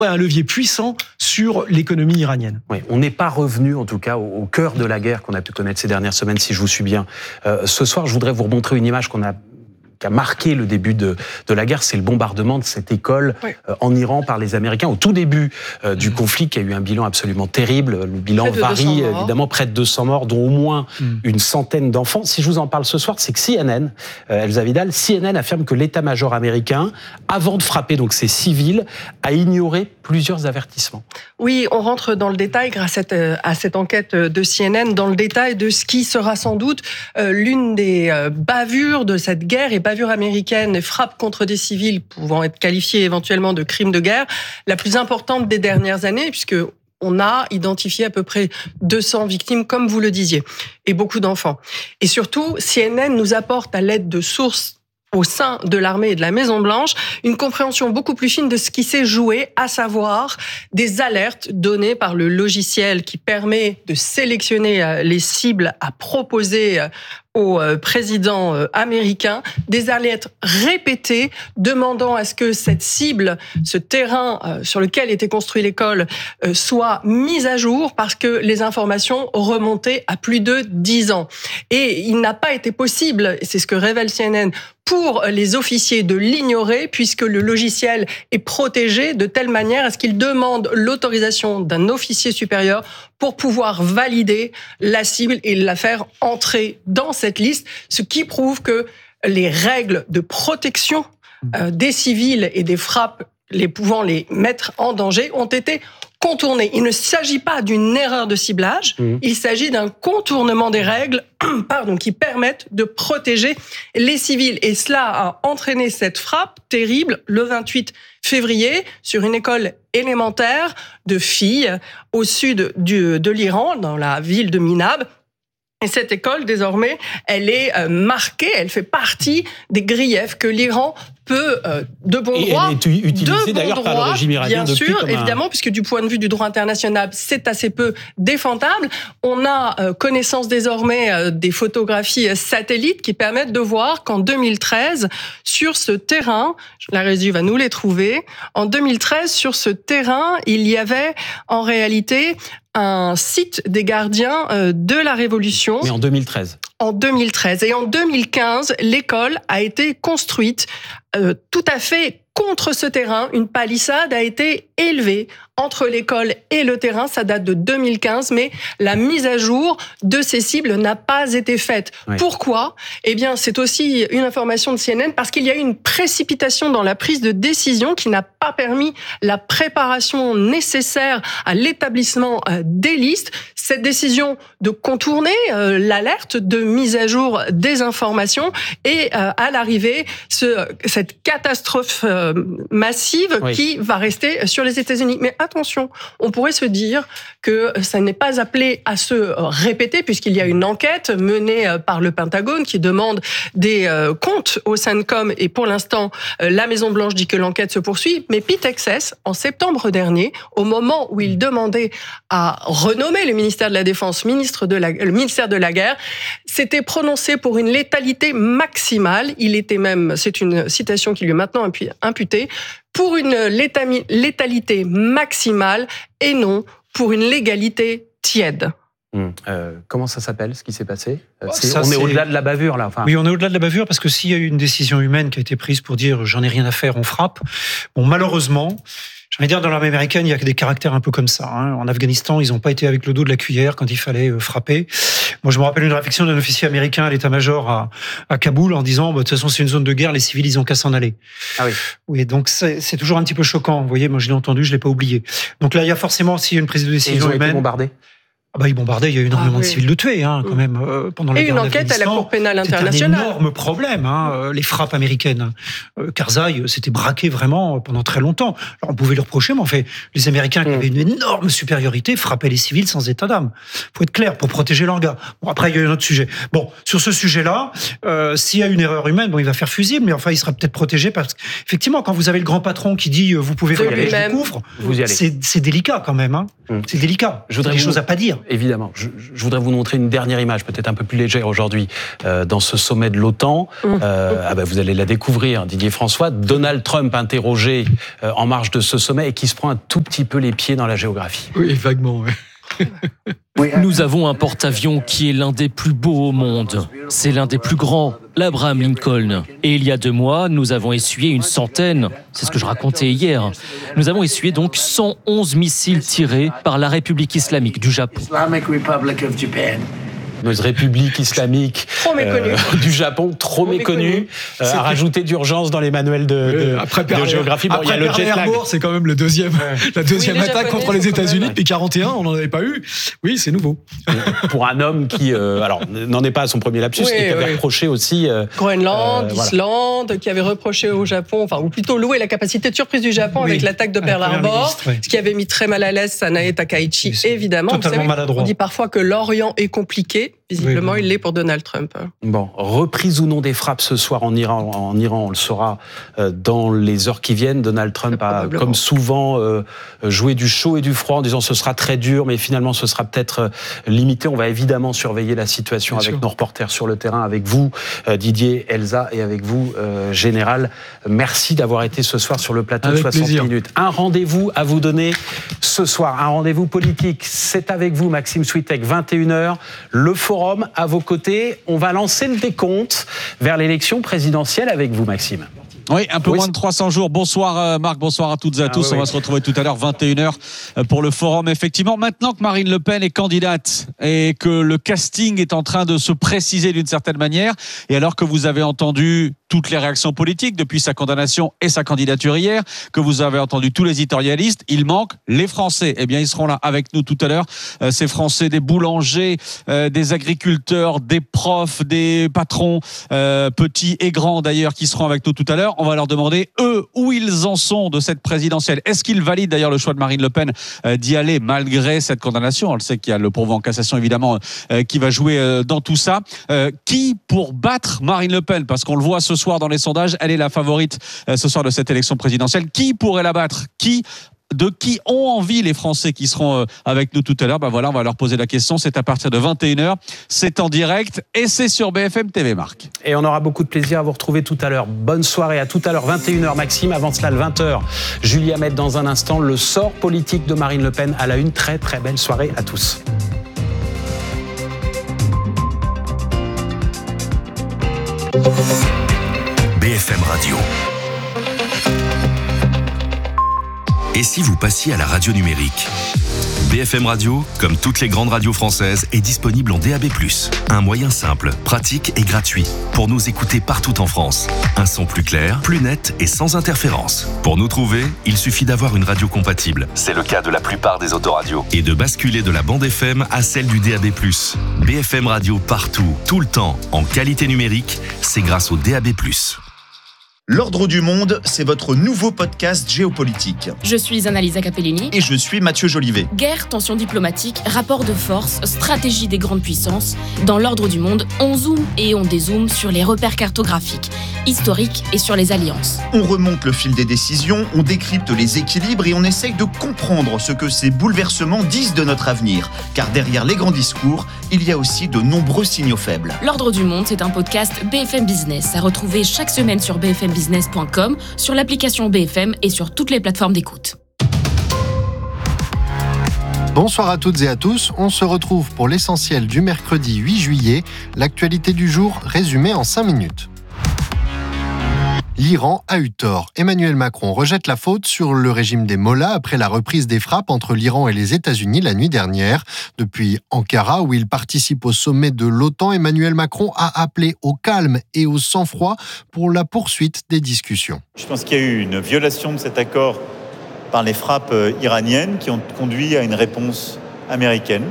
un levier puissant sur l'économie iranienne. Oui, on n'est pas revenu, en tout cas, au cœur de la guerre qu'on a pu connaître ces dernières semaines, si je vous suis bien. Ce soir, je voudrais vous remontrer une image qui a marqué le début de la guerre, c'est le bombardement de cette école en Iran par les Américains au tout début du conflit, qui a eu un bilan absolument terrible. Le bilan varie, évidemment, près de 200 morts, dont au moins une centaine d'enfants. Si je vous en parle ce soir, c'est que CNN, Elsa Vidal, CNN affirme que l'état-major américain, avant de frapper donc ces civils, a ignoré plusieurs avertissements. Oui, on rentre dans le détail grâce à cette enquête de CNN, dans le détail de ce qui sera sans doute l'une des bavures de cette guerre, et bavure américaine et frappe contre des civils pouvant être qualifiés éventuellement de crimes de guerre, la plus importante des dernières années, puisque on a identifié à peu près 200 victimes, comme vous le disiez, et beaucoup d'enfants. Et surtout, CNN nous apporte à l'aide de sources au sein de l'armée et de la Maison-Blanche, une compréhension beaucoup plus fine de ce qui s'est joué, à savoir des alertes données par le logiciel qui permet de sélectionner les cibles à proposer au président américain, des alertes répétées demandant à ce que cette cible, ce terrain sur lequel était construite l'école, soit mise à jour parce que les informations remontaient à plus de 10 ans. Et il n'a pas été possible, et c'est ce que révèle CNN, pour les officiers de l'ignorer, puisque le logiciel est protégé de telle manière à ce qu'il demande l'autorisation d'un officier supérieur pour pouvoir valider la cible et la faire entrer dans cette liste, ce qui prouve que les règles de protection des civils et des frappes les pouvant les mettre en danger ont été contournées. Il ne s'agit pas d'une erreur de ciblage, il s'agit d'un contournement des règles qui permettent de protéger les civils. Et cela a entraîné cette frappe terrible le 28 février sur une école élémentaire de filles au sud de l'Iran, dans la ville de Minab. Et cette école, désormais, elle est marquée, elle fait partie des griefs que l'Iran peut, de bon droit, elle est utilisée d'ailleurs par le régime iranien bien sûr, évidemment, puisque du point de vue du droit international, c'est assez peu défendable. On a connaissance désormais des photographies satellites qui permettent de voir qu'en 2013, sur ce terrain, la régie va nous les trouver, en 2013, sur ce terrain, il y avait en réalité un site des gardiens de la Révolution. Mais en 2013. En 2013. Et en 2015, l'école a été construite tout à fait contre ce terrain. Une palissade a été élevée entre l'école et le terrain. Ça date de 2015, mais la mise à jour de ces cibles n'a pas été faite. Oui. Pourquoi ? Eh bien, c'est aussi une information de CNN, parce qu'il y a eu une précipitation dans la prise de décision qui n'a pas permis la préparation nécessaire à l'établissement des listes. Cette décision de contourner l'alerte de mise à jour des informations et à l'arrivée, cette catastrophe massive qui va rester sur les États-Unis. Mais attention, on pourrait se dire que ça n'est pas appelé à se répéter, puisqu'il y a une enquête menée par le Pentagone qui demande des comptes au CENTCOM, et pour l'instant, la Maison-Blanche dit que l'enquête se poursuit. Mais Pete Hegseth, en septembre dernier, au moment où il demandait à renommer le ministère de la Défense le ministère de la Guerre, s'était prononcé pour une létalité maximale. Il était même, c'est une citation qui lui est maintenant imputée, pour une létalité maximale et non pour une légalité tiède. Comment ça s'appelle, ce qui s'est passé ? On est au-delà de la bavure, là. Oui, on est au-delà de la bavure, parce que s'il y a eu une décision humaine qui a été prise pour dire « j'en ai rien à faire, on frappe », bon, malheureusement, j'ai envie de dire, dans l'armée américaine, il y a des caractères un peu comme ça. En Afghanistan, ils n'ont pas été avec le dos de la cuillère quand il fallait frapper. Moi, je me rappelle une réflexion d'un officier américain à l'état-major à Kaboul en disant, de toute façon, c'est une zone de guerre, les civils, ils ont qu'à s'en aller. Ah oui. Oui, donc c'est toujours un petit peu choquant. Vous voyez, moi, je l'ai entendu, je l'ai pas oublié. Donc là, il y a forcément aussi une prise de décision humaine. Ils ont été bombardés. Ils bombardaient, il y a eu énormément de civils de tués, quand même, pendant la guerre d'Afghanistan. Et une enquête à la Cour pénale internationale. C'est un énorme problème, les frappes américaines. Karzai s'était braqué vraiment pendant très longtemps. Alors on pouvait le reprocher, mais en fait, les Américains qui avaient une énorme supériorité frappaient les civils sans état d'âme. Faut être clair, pour protéger leurs gars. Bon, après, il y a un autre sujet. Bon, sur ce sujet-là, s'il y a une erreur humaine, il va faire fusible, mais enfin, il sera peut-être protégé parce qu'effectivement, quand vous avez le grand patron qui dit, vous pouvez faire je vous couvre, c'est délicat quand même, C'est délicat. J'ai des choses à pas dire. évidemment. Je voudrais vous montrer une dernière image, peut-être un peu plus légère aujourd'hui, dans ce sommet de l'OTAN. Vous allez la découvrir, Didier François. Donald Trump interrogé en marge de ce sommet et qui se prend un tout petit peu les pieds dans la géographie. Oui, vaguement, oui. Nous avons un porte-avions qui est l'un des plus beaux au monde. C'est l'un des plus grands, l'Abraham Lincoln. Et il y a 2 mois, nous avons essuyé une centaine, c'est ce que je racontais hier, nous avons essuyé donc 111 missiles tirés par la République islamique du Japon. Notre République islamique du Japon, trop méconnue, à rajouter d'urgence dans les manuels de géographie. Bon, il y a le jet lag. C'est quand même la deuxième attaque contre les États-Unis depuis 41, on n'en avait pas eu. Oui, c'est nouveau. Pour un homme qui, n'en est pas à son premier lapsus, et qui avait reproché aussi... Groenland, Islande, qui avait reproché au Japon, ou plutôt loué la capacité de surprise du Japon avec l'attaque de Pearl Harbor, ce qui avait mis très mal à l'aise Sanae Takaichi, évidemment. Totalement maladroit. On dit parfois que l'Orient est compliqué. Visiblement, il l'est pour Donald Trump. Bon, reprise ou non des frappes ce soir en Iran, on le saura dans les heures qui viennent. Donald Trump a, comme souvent, joué du chaud et du froid en disant ce sera très dur, mais finalement ce sera peut-être limité. On va évidemment surveiller la situation avec nos reporters sur le terrain, avec vous, Didier, Elsa, et avec vous, Général. Merci d'avoir été ce soir sur le plateau de 60 minutes. Un rendez-vous à vous donner ce soir, un rendez-vous politique. C'est avec vous, Maxime Switek, 21h. Le forum à vos côtés. On va lancer le décompte vers l'élection présidentielle avec vous, Maxime. Oui, un peu moins de 300 jours. Bonsoir Marc, bonsoir à toutes et à tous. On va se retrouver tout à l'heure, 21h, pour le forum. Effectivement, maintenant que Marine Le Pen est candidate et que le casting est en train de se préciser d'une certaine manière, et alors que vous avez entendu toutes les réactions politiques depuis sa condamnation et sa candidature hier, que vous avez entendu tous les éditorialistes, il manque les Français. Eh bien, ils seront là avec nous tout à l'heure. Ces Français, des boulangers, des agriculteurs, des profs, des patrons, petits et grands d'ailleurs, qui seront avec nous tout à l'heure. On va leur demander, eux, où ils en sont de cette présidentielle. Est-ce qu'ils valident d'ailleurs le choix de Marine Le Pen d'y aller malgré cette condamnation? On le sait qu'il y a le pourvoi en cassation, évidemment, qui va jouer dans tout ça. Qui pour battre Marine Le Pen? Parce qu'on le voit ce soir dans les sondages, elle est la favorite ce soir de cette élection présidentielle. Qui pourrait la battre? De qui ont envie les Français qui seront avec nous tout à l'heure? On va leur poser la question. C'est à partir de 21h. C'est en direct et c'est sur BFM TV, Marc. Et on aura beaucoup de plaisir à vous retrouver tout à l'heure. Bonne soirée, à tout à l'heure, 21h, Maxime. Avant cela, le 20h, Julia Med dans un instant. Le sort politique de Marine Le Pen à la une. Très, très belle soirée à tous. BFM Radio. Et si vous passiez à la radio numérique? BFM Radio, comme toutes les grandes radios françaises, est disponible en DAB+. Un moyen simple, pratique et gratuit pour nous écouter partout en France. Un son plus clair, plus net et sans interférence. Pour nous trouver, il suffit d'avoir une radio compatible. C'est le cas de la plupart des autoradios. Et de basculer de la bande FM à celle du DAB+. BFM Radio partout, tout le temps, en qualité numérique, c'est grâce au DAB+. L'Ordre du Monde, c'est votre nouveau podcast géopolitique. Je suis Annalisa Capellini. Et je suis Mathieu Jolivet. Guerre, tensions diplomatiques, rapports de force, stratégie des grandes puissances. Dans l'Ordre du Monde, on zoome et on dézoome sur les repères cartographiques, historiques et sur les alliances. On remonte le fil des décisions, on décrypte les équilibres et on essaye de comprendre ce que ces bouleversements disent de notre avenir. Car derrière les grands discours, il y a aussi de nombreux signaux faibles. L'Ordre du Monde, c'est un podcast BFM Business à retrouver chaque semaine sur bfmbusiness.com, sur l'application BFM et sur toutes les plateformes d'écoute. Bonsoir à toutes et à tous, on se retrouve pour l'essentiel du mercredi 8 juillet, l'actualité du jour résumée en 5 minutes. L'Iran a eu tort. Emmanuel Macron rejette la faute sur le régime des Mollahs après la reprise des frappes entre l'Iran et les États-Unis la nuit dernière. Depuis Ankara, où il participe au sommet de l'OTAN, Emmanuel Macron a appelé au calme et au sang-froid pour la poursuite des discussions. Je pense qu'il y a eu une violation de cet accord par les frappes iraniennes qui ont conduit à une réponse américaine.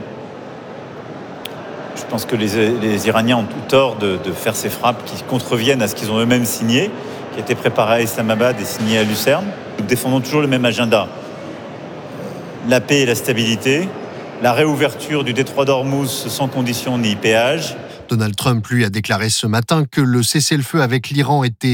Je pense que les Iraniens ont tout tort de faire ces frappes qui contreviennent à ce qu'ils ont eux-mêmes signé, qui a été préparé à Islamabad et signé à Lucerne. Nous défendons toujours le même agenda. La paix et la stabilité, la réouverture du détroit d'Ormuz sans condition ni péage. Donald Trump, lui, a déclaré ce matin que le cessez-le-feu avec l'Iran était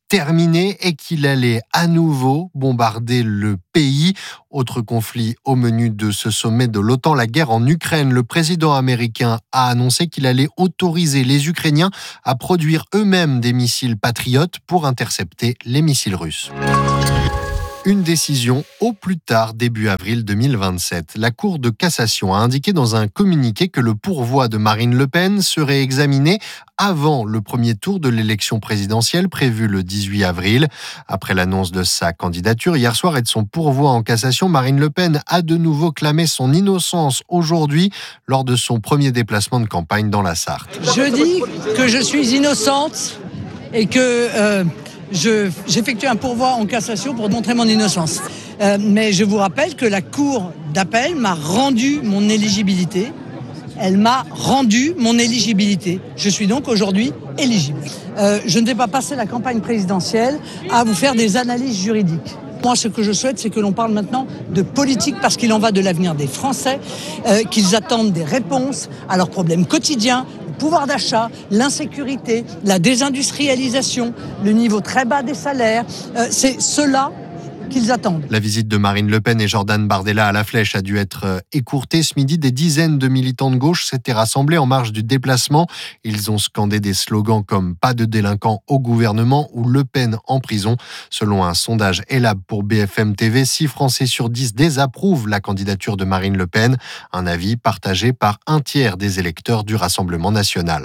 terminé et qu'il allait à nouveau bombarder le pays. Autre conflit au menu de ce sommet de l'OTAN, la guerre en Ukraine. Le président américain a annoncé qu'il allait autoriser les Ukrainiens à produire eux-mêmes des missiles patriotes pour intercepter les missiles russes. Une décision au plus tard début avril 2027. La Cour de cassation a indiqué dans un communiqué que le pourvoi de Marine Le Pen serait examiné avant le premier tour de l'élection présidentielle prévue le 18 avril. Après l'annonce de sa candidature hier soir et de son pourvoi en cassation, Marine Le Pen a de nouveau clamé son innocence aujourd'hui lors de son premier déplacement de campagne dans la Sarthe. Je dis que je suis innocente et que j'effectue un pourvoi en cassation pour montrer mon innocence. Mais je vous rappelle que la Cour d'appel m'a rendu mon éligibilité. Elle m'a rendu mon éligibilité. Je suis donc aujourd'hui éligible. Je ne vais pas passer la campagne présidentielle à vous faire des analyses juridiques. Moi, ce que je souhaite, c'est que l'on parle maintenant de politique parce qu'il en va de l'avenir des Français, qu'ils attendent des réponses à leurs problèmes quotidiens, le pouvoir d'achat, l'insécurité, la désindustrialisation, le niveau très bas des salaires. C'est cela qu'ils attendent. La visite de Marine Le Pen et Jordan Bardella à la Flèche a dû être écourtée. Ce midi, des dizaines de militants de gauche s'étaient rassemblés en marge du déplacement. Ils ont scandé des slogans comme « Pas de délinquants au gouvernement » ou « Le Pen en prison ». Selon un sondage Elab pour BFM TV, 6 Français sur 10 désapprouvent la candidature de Marine Le Pen. Un avis partagé par un tiers des électeurs du Rassemblement national.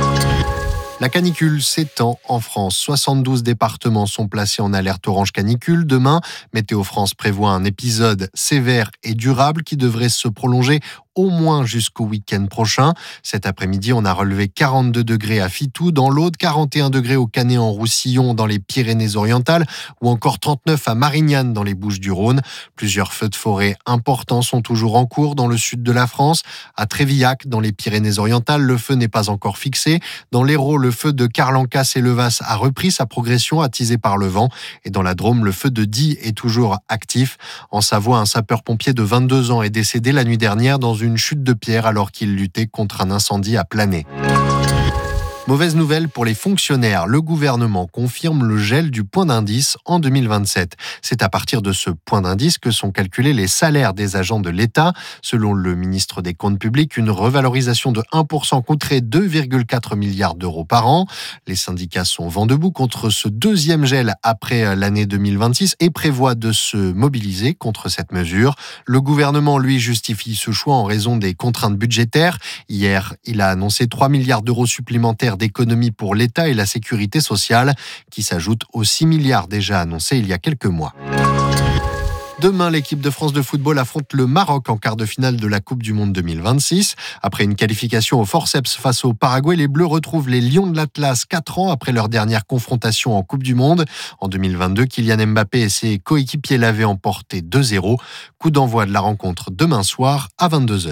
La canicule s'étend en France. 72 départements sont placés en alerte orange canicule. Demain, Météo France prévoit un épisode sévère et durable qui devrait se prolonger au moins jusqu'au week-end prochain. Cet après-midi, on a relevé 42 degrés à Fitou, dans l'Aude, 41 degrés au Canet-en-Roussillon, dans les Pyrénées-Orientales, ou encore 39 à Marignane, dans les Bouches-du-Rhône. Plusieurs feux de forêt importants sont toujours en cours dans le sud de la France. À Trévillac, dans les Pyrénées-Orientales, le feu n'est pas encore fixé. Dans l'Hérault, le feu de Carlancas et Levas a repris sa progression, attisé par le vent. Et dans la Drôme, le feu de Die est toujours actif. En Savoie, un sapeur-pompier de 22 ans est décédé la nuit dernière dans une chute de pierre alors qu'il luttait contre un incendie à Planey. Mauvaise nouvelle pour les fonctionnaires. Le gouvernement confirme le gel du point d'indice en 2027. C'est à partir de ce point d'indice que sont calculés les salaires des agents de l'État. Selon le ministre des Comptes publics, une revalorisation de 1% coûterait 2,4 milliards d'euros par an. Les syndicats sont vent debout contre ce deuxième gel après l'année 2026 et prévoient de se mobiliser contre cette mesure. Le gouvernement, lui, justifie ce choix en raison des contraintes budgétaires. Hier, il a annoncé 3 milliards d'euros supplémentaires d'économies pour l'État et la sécurité sociale, qui s'ajoutent aux 6 milliards déjà annoncés il y a quelques mois. Demain, l'équipe de France de football affronte le Maroc en quart de finale de la Coupe du Monde 2026. Après une qualification au forceps face au Paraguay, les Bleus retrouvent les Lions de l'Atlas 4 ans après leur dernière confrontation en Coupe du Monde. En 2022, Kylian Mbappé et ses coéquipiers l'avaient emporté 2-0. Coup d'envoi de la rencontre demain soir à 22h.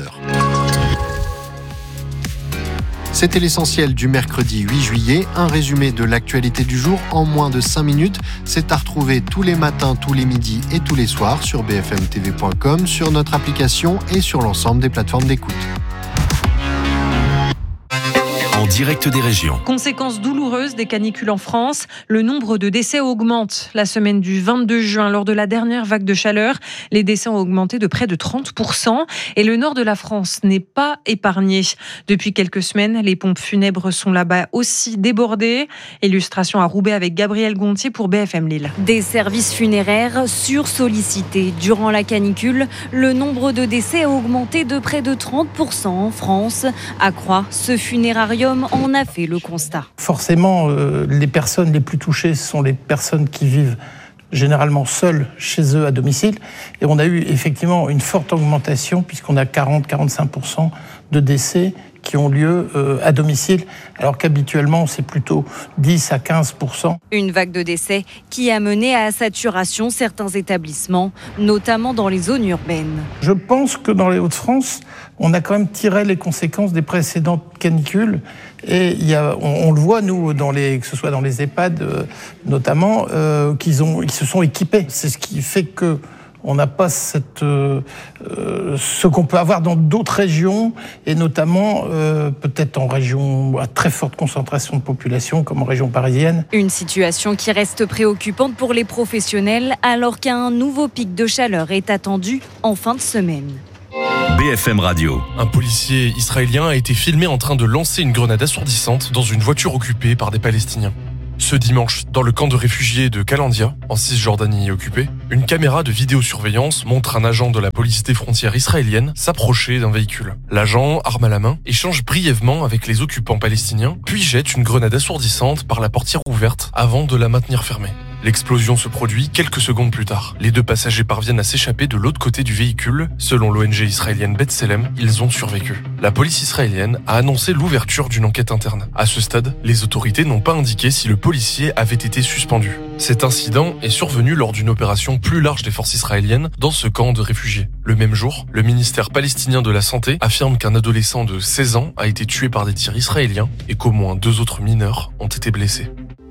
C'était l'essentiel du mercredi 8 juillet. Un résumé de l'actualité du jour en moins de 5 minutes. C'est à retrouver tous les matins, tous les midis et tous les soirs sur bfmtv.com, sur notre application et sur l'ensemble des plateformes d'écoute. En direct des régions. Conséquence douloureuse des canicules en France, le nombre de décès augmente. La semaine du 22 juin, lors de la dernière vague de chaleur, les décès ont augmenté de près de 30% et le nord de la France n'est pas épargné. Depuis quelques semaines, les pompes funèbres sont là-bas aussi débordées. Illustration à Roubaix avec Gabriel Gontier pour BFM Lille. Des services funéraires sursollicités. Durant la canicule, le nombre de décès a augmenté de près de 30% en France. À Croix, ce funérarium en a fait le constat. Forcément, les personnes les plus touchées sont les personnes qui vivent généralement seules chez eux à domicile. Et on a eu effectivement une forte augmentation puisqu'on a 40-45% de décès qui ont lieu à domicile, alors qu'habituellement, c'est plutôt 10 à 15%. Une vague de décès qui a mené à saturation certains établissements, notamment dans les zones urbaines. Je pense que dans les Hauts-de-France, on a quand même tiré les conséquences des précédentes canicules. Et on le voit, nous, que ce soit dans les EHPAD notamment, qu'ils se sont équipés. C'est ce qui fait que on n'a pas ce qu'on peut avoir dans d'autres régions, et notamment peut-être en région à très forte concentration de population, comme en région parisienne. Une situation qui reste préoccupante pour les professionnels, alors qu'un nouveau pic de chaleur est attendu en fin de semaine. BFM Radio. Un policier israélien a été filmé en train de lancer une grenade assourdissante dans une voiture occupée par des Palestiniens. Ce dimanche, dans le camp de réfugiés de Kalandia, en Cisjordanie occupée, une caméra de vidéosurveillance montre un agent de la police des frontières israélienne s'approcher d'un véhicule. L'agent, arme à la main, échange brièvement avec les occupants palestiniens, puis jette une grenade assourdissante par la portière ouverte avant de la maintenir fermée. L'explosion se produit quelques secondes plus tard. Les 2 passagers parviennent à s'échapper de l'autre côté du véhicule. Selon l'ONG israélienne B'Tselem, ils ont survécu. La police israélienne a annoncé l'ouverture d'une enquête interne. À ce stade, les autorités n'ont pas indiqué si le policier avait été suspendu. Cet incident est survenu lors d'une opération plus large des forces israéliennes dans ce camp de réfugiés. Le même jour, le ministère palestinien de la Santé affirme qu'un adolescent de 16 ans a été tué par des tirs israéliens et qu'au moins 2 autres mineurs ont été blessés.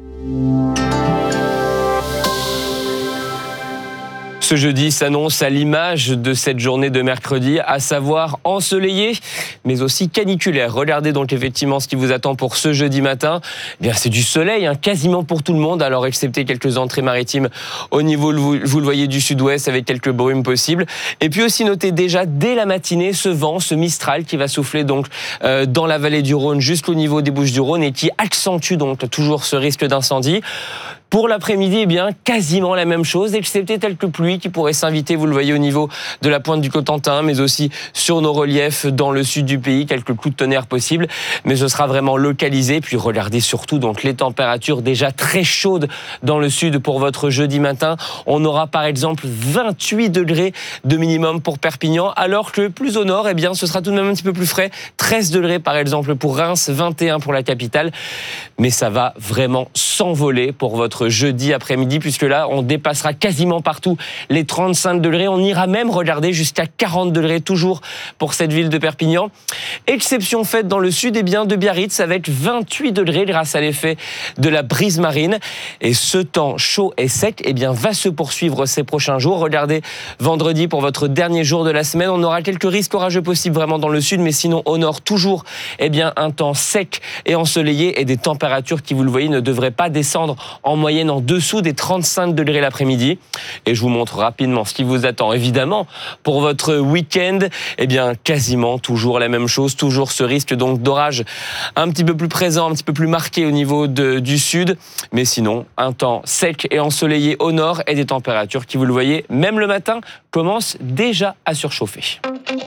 Ce jeudi s'annonce à l'image de cette journée de mercredi, à savoir ensoleillée, mais aussi caniculaire. Regardez donc effectivement ce qui vous attend pour ce jeudi matin. Eh bien, c'est du soleil, quasiment pour tout le monde, alors excepté quelques entrées maritimes au niveau, vous le voyez, du sud-ouest, avec quelques brumes possibles. Et puis aussi notez déjà dès la matinée ce vent, ce Mistral qui va souffler donc dans la vallée du Rhône jusqu'au niveau des Bouches-du-Rhône et qui accentue donc toujours ce risque d'incendie. Pour l'après-midi, eh bien, quasiment la même chose, excepté quelques pluies qui pourraient s'inviter, vous le voyez, au niveau de la pointe du Cotentin, mais aussi sur nos reliefs dans le sud du pays, quelques coups de tonnerre possibles, mais ce sera vraiment localisé. Puis regardez surtout donc les températures déjà très chaudes dans le sud pour votre jeudi matin. On aura par exemple 28 degrés de minimum pour Perpignan, alors que plus au nord, eh bien, ce sera tout de même un petit peu plus frais. 13 degrés par exemple pour Reims, 21 pour la capitale. Mais ça va vraiment s'envoler pour votre jeudi après-midi, puisque là, on dépassera quasiment partout les 35 degrés. On ira même, regardez, jusqu'à 40 degrés toujours pour cette ville de Perpignan. Exception faite dans le sud, eh bien, de Biarritz avec 28 degrés grâce à l'effet de la brise marine. Et ce temps chaud et sec, eh bien, va se poursuivre ces prochains jours. Regardez, vendredi pour votre dernier jour de la semaine, on aura quelques risques orageux possibles vraiment dans le sud, mais sinon au nord toujours, eh bien, un temps sec et ensoleillé et des températures qui, vous le voyez, ne devraient pas descendre en moyenne en dessous des 35 degrés l'après-midi. Et je vous montre rapidement ce qui vous attend. Évidemment, pour votre week-end, eh bien, quasiment toujours la même chose, toujours ce risque donc d'orage un petit peu plus présent, un petit peu plus marqué au niveau du sud. Mais sinon, un temps sec et ensoleillé au nord et des températures qui, vous le voyez, même le matin, commencent déjà à surchauffer.